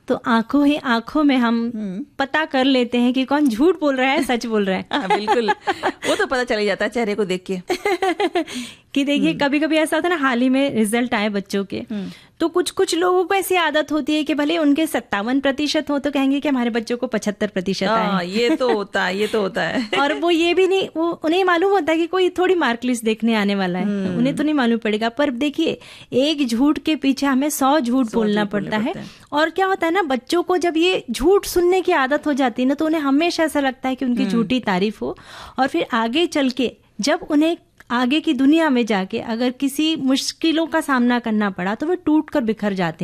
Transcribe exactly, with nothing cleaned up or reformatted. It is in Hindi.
तो आंखों ही आंखों में हम पता कर लेते हैं कि कौन झूठ बोल रहा है, सच बोल रहा है। हाँ, बिल्कुल, वो तो पता चल ही जाता है चेहरे को देख के। कि देखिए कभी कभी ऐसा होता है ना, हाल ही में रिजल्ट आए बच्चों के, तो कुछ कुछ लोगों को ऐसी आदत होती है कि भले उनके सत्तावन प्रतिशत हो तो कहेंगे कि हमारे बच्चों को पचहत्तर प्रतिशत आए। ये तो होता है, ये तो होता है। और वो ये भी नहीं, वो उन्हें मालूम होता है कि कोई थोड़ी मार्क लिस्ट देखने आने वाला है, उन्हें तो नहीं मालूम पड़ेगा। पर देखिए एक झूठ के पीछे हमें सौ झूठ बोलना पड़ता है। और क्या होता है ना, बच्चों को जब ये झूठ सुनने की आदत हो जाती है ना, तो उन्हें हमेशा ऐसा लगता है कि उनकी झूठी तारीफ हो, और फिर आगे चल के जब उन्हें आगे की दुनिया में जाके अगर किसी मुश्किलों का सामना करना पड़ा तो वो टूट कर बिखर जाते हैं।